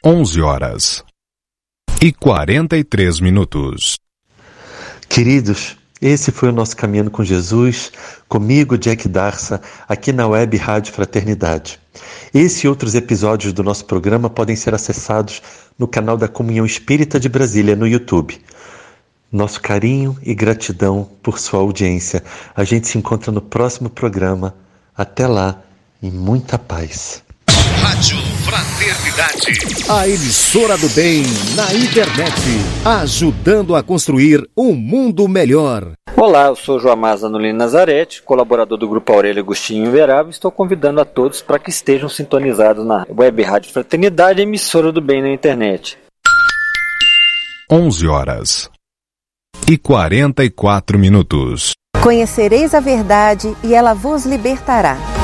11h43. Queridos, esse foi o nosso Caminhando com Jesus, comigo, Jack Darsa, aqui na Web Rádio Fraternidade. Esse e outros episódios do nosso programa podem ser acessados no canal da Comunhão Espírita de Brasília, no YouTube. Nosso carinho e gratidão por sua audiência. A gente se encontra no próximo programa. Até lá, e muita paz. Rádio Fraternidade. A emissora do bem na internet, ajudando a construir um mundo melhor. Olá, eu sou Joamar Zanolini Nazarete, colaborador do Grupo Aurélio Agostinho Inverável. Estou convidando a todos para que estejam sintonizados na Web Rádio Fraternidade, emissora do bem na internet. 11h44. Conhecereis a verdade e ela vos libertará.